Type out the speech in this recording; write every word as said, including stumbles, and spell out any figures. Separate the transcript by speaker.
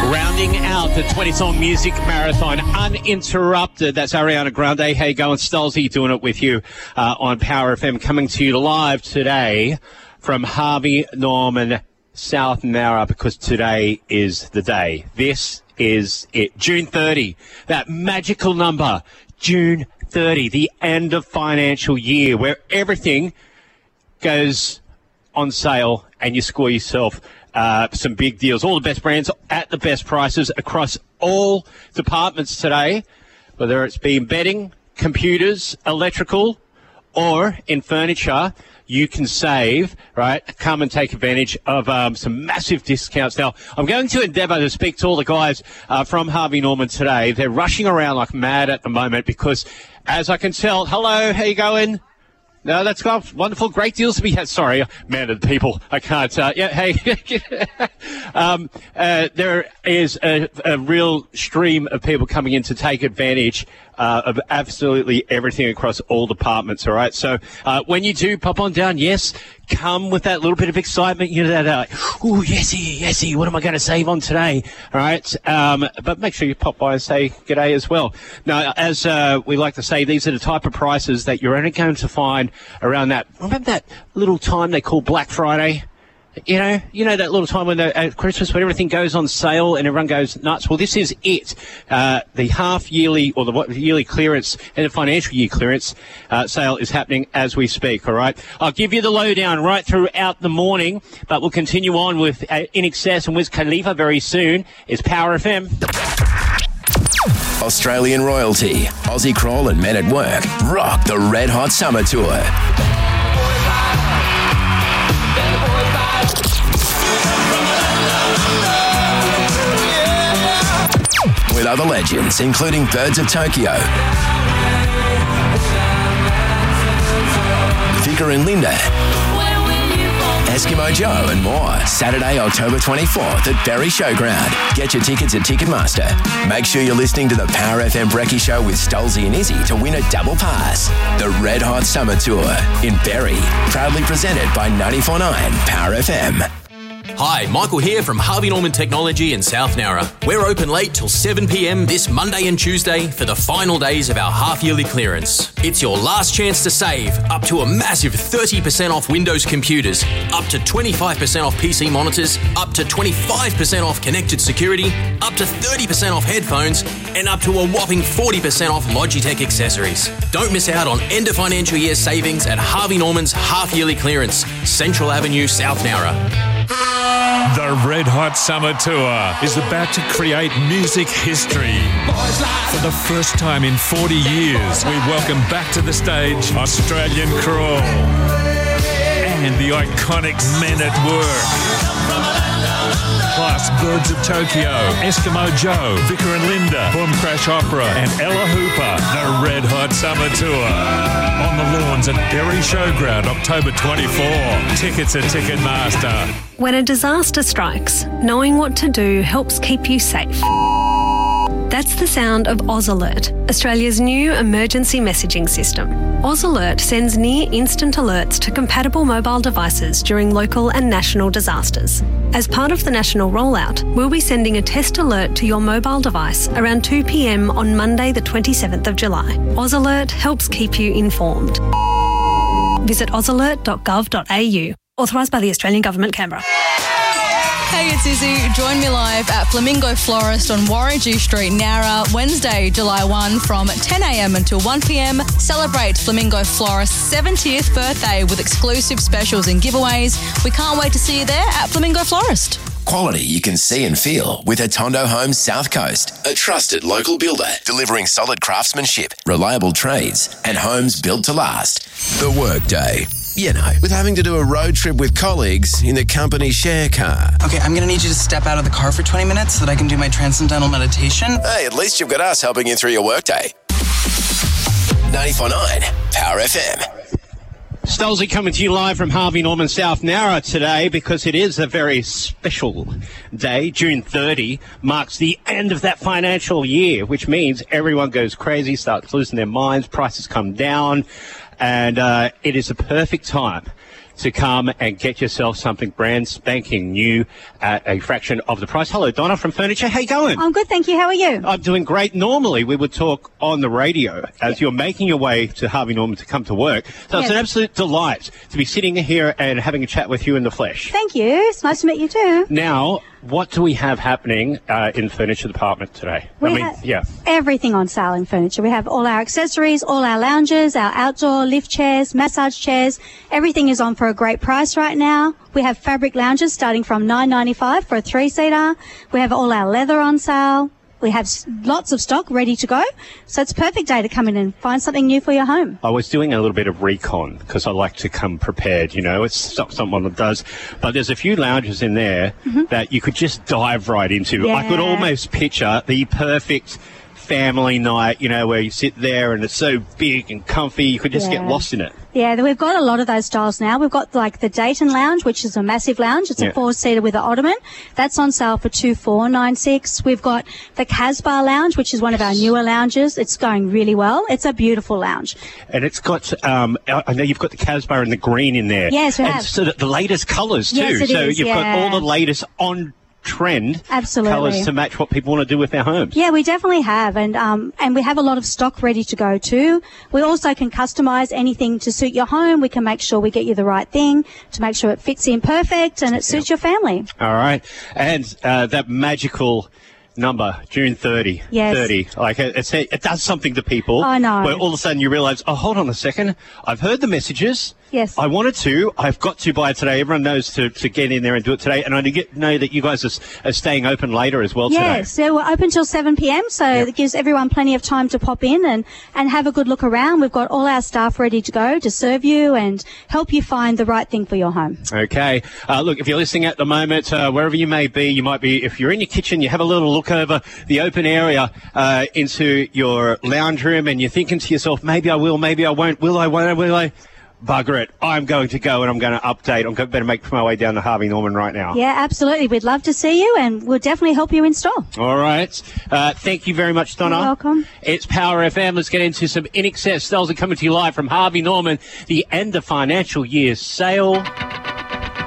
Speaker 1: Rounding out the twenty-song music marathon, uninterrupted. That's Ariana Grande. Hey, going Stolzy doing it with you uh, on Power F M, coming to you live today from Harvey Norman, South Nowra, because today is the day. This is it. June thirtieth, that magical number, June thirtieth, the end of financial year, where everything goes on sale and you score yourself Uh, some big deals. All the best brands at the best prices across all departments today, whether it's been bedding, computers, electrical, or in furniture. You can save, right? Come and take advantage of um, some massive discounts. Now, I'm going to endeavour to speak to all the guys uh, from Harvey Norman today. They're rushing around like mad at the moment because, as I can tell, hello, how you going? No, that's got wonderful, great deals to be had. Sorry, man of the people, I can't. Uh, yeah, hey, um, uh, there is a, a real stream of people coming in to take advantage uh, of absolutely everything across all departments. All right, so uh, when you do pop on down, yes, come with that little bit of excitement. You know that, uh, ooh, yesy, yesy. What am I going to save on today? All right, um, but make sure you pop by and say g'day as well. Now, as uh, we like to say, these are the type of prices that you're only going to find around that. Remember that little time they call Black Friday? You know, you know that little time when the, at Christmas when everything goes on sale and everyone goes nuts. Well, this is it. Uh, the half yearly or the yearly clearance and the financial year clearance uh, sale is happening as we speak. All right, I'll give you the lowdown right throughout the morning, but we'll continue on with uh, In Excess and Wiz Khalifa very soon. It's Power F M.
Speaker 2: Australian royalty, Aussie Crawl and Men at Work rock the Red Hot Summer Tour. With other legends, including Birds of Tokyo, Vicar and Linda, Eskimo Joe and more. Saturday, October twenty-fourth at Berry Showground. Get your tickets at Ticketmaster. Make sure you're listening to the Power F M Brekkie Show with Stolzy and Izzy to win a double pass. The Red Hot Summer Tour in Berry. Proudly presented by ninety-four point nine Power F M.
Speaker 3: Hi, Michael here from Harvey Norman Technology in South Nowra. We're open late till seven p.m. this Monday and Tuesday for the final days of our half-yearly clearance. It's your last chance to save up to a massive thirty percent off Windows computers, up to twenty-five percent off P C monitors, up to twenty-five percent off connected security, up to thirty percent off headphones, and up to a whopping forty percent off Logitech accessories. Don't miss out on end of financial year savings at Harvey Norman's half-yearly clearance, Central Avenue, South Nowra.
Speaker 4: The Red Hot Summer Tour is about to create music history. For the first time in forty years, we welcome back to the stage Australian Crawl and the iconic Men at Work. Plus Birds of Tokyo, Eskimo Joe, Vicar and Linda, Boom Crash Opera and Ella Hooper. The Red Hot Summer Tour. On the lawns at Berry Showground, October twenty-fourth. Tickets at Ticketmaster.
Speaker 5: When a disaster strikes, knowing what to do helps keep you safe. That's the sound of Oz Alert, Australia's new emergency messaging system. Oz Alert sends near-instant alerts to compatible mobile devices during local and national disasters. As part of the national rollout, we'll be sending a test alert to your mobile device around two p.m. on Monday the twenty-seventh of July. Oz Alert helps keep you informed. Visit oz alert dot gov dot a u. Authorised by the Australian Government, Canberra.
Speaker 6: Hey, it's Izzy. Join me live at Flamingo Florist on Warringah Street, Nowra, Wednesday, July first from ten a.m. until one p.m. Celebrate Flamingo Florist's seventieth birthday with exclusive specials and giveaways. We can't wait to see you there at Flamingo Florist.
Speaker 2: Quality you can see and feel with Atondo Homes South Coast, a trusted local builder delivering solid craftsmanship, reliable trades, and homes built to last. The Workday. You know, with having to do a road trip with colleagues in the company share car.
Speaker 7: Okay, I'm going to need you to step out of the car for twenty minutes so that I can do my transcendental meditation.
Speaker 2: Hey, at least you've got us helping you through your workday. ninety-four point nine Power F M.
Speaker 1: Stolzy coming to you live from Harvey Norman, South Nowra today because it is a very special day. June thirtieth marks the end of that financial year, which means everyone goes crazy, starts losing their minds, prices come down, and uh, it is a perfect time to come and get yourself something brand spanking new at a fraction of the price. Hello, Donna from Furniture. How you going?
Speaker 8: I'm good, thank you. How are you?
Speaker 1: I'm doing great. Normally, we would talk on the radio as you're making your way to Harvey Norman to come to work. So
Speaker 8: Yes.
Speaker 1: it's an absolute delight to be sitting here and having a chat with you in the flesh.
Speaker 8: Thank you. It's nice to meet you too.
Speaker 1: Now, what do we have happening uh, in the furniture department today?
Speaker 8: We
Speaker 1: I mean,
Speaker 8: have
Speaker 1: yeah.
Speaker 8: everything on sale in furniture. We have all our accessories, all our lounges, our outdoor lift chairs, massage chairs. Everything is on for a great price right now. We have fabric lounges starting from nine ninety-five for a three-seater. We have all our leather on sale. We have s- lots of stock ready to go. So it's a perfect day to come in and find something new for your home.
Speaker 1: I was doing a little bit of recon because I like to come prepared, you know. It's not someone that does. But there's a few lounges in there that you could just dive right into. I could
Speaker 8: Yeah.
Speaker 1: almost picture the perfect family night, you know, where you sit there and it's so big and comfy, you could just get
Speaker 8: Yeah.
Speaker 1: lost in it.
Speaker 8: Yeah, we've got a lot of those styles now. We've got like the Dayton Lounge, which is a massive lounge. It's
Speaker 1: Yeah.
Speaker 8: a four-seater with an ottoman. That's on sale for two four nine six. We've got the Casbah Lounge, which is one of our newer lounges. It's going really well. It's a beautiful lounge.
Speaker 1: And it's got, um, I I know you've got the Casbah and the green in there.
Speaker 8: Yes, we
Speaker 1: and
Speaker 8: have.
Speaker 1: so the, the latest colours too.
Speaker 8: Yes, it
Speaker 1: so
Speaker 8: is,
Speaker 1: you've got
Speaker 8: yeah.
Speaker 1: all the latest on trend
Speaker 8: Absolutely.
Speaker 1: colours to match what people want to do with their homes.
Speaker 8: Yeah, we definitely have, and um, and we have a lot of stock ready to go too. We also can customise anything to suit your home. We can make sure we get you the right thing to make sure it fits in perfect and it suits your family.
Speaker 1: All right. And uh, that magical number, June thirtieth.
Speaker 8: Yes.
Speaker 1: thirty. Like, it, it's, it does something to people.
Speaker 8: I know.
Speaker 1: Where all of a sudden you realise, oh, hold on a second. I've heard the messages.
Speaker 8: Yes.
Speaker 1: I wanted to. I've got to buy it today. Everyone knows to, to get in there and do it today. And I get, know that you guys are, s- are staying open later as well today.
Speaker 8: Yes, so we're open till seven p.m, so
Speaker 1: Yep.
Speaker 8: it gives everyone plenty of time to pop in and, and have a good look around. We've got all our staff ready to go to serve you and help you find the right thing for your home.
Speaker 1: Okay. Uh, look, if you're listening at the moment, uh, wherever you may be, you might be, if you're in your kitchen, you have a little look over the open area uh, into your lounge room and you're thinking to yourself, maybe I will, maybe I won't, will I, won't I, will I? Bugger it. I'm going to go and I'm going to update. I'm going to better make my way down to Harvey Norman right now.
Speaker 8: Yeah, absolutely. We'd love to see you and we'll definitely help you install.
Speaker 1: All right. Uh, thank you very much, Donna.
Speaker 8: You're welcome.
Speaker 1: It's Power F M. Let's get into some In Excess. Sales are coming to you live from Harvey Norman, the end of financial year sale.